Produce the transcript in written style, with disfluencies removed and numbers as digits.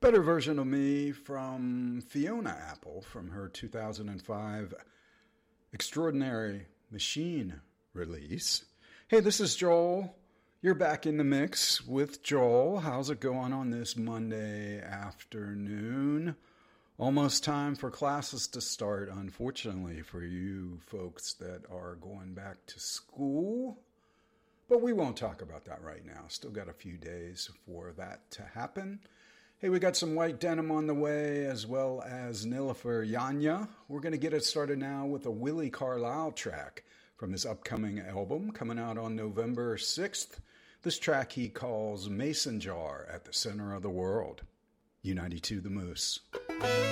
Better Version of Me from Fiona Apple from her 2005 Extraordinary Machine release. Hey, this is Joel. You're back in the mix with Joel. How's it going on this Monday afternoon? Almost time for classes to start, unfortunately, for you folks that are going back to school. But we won't talk about that right now. Still got a few days for that to happen. Hey, we got some White Denim on the way, as well as Nilüfer Yanya. We're going to get it started now with a Willie Carlisle track from his upcoming album coming out on November 6th. This track he calls Mason Jar at the Center of the World. U92 The Moose.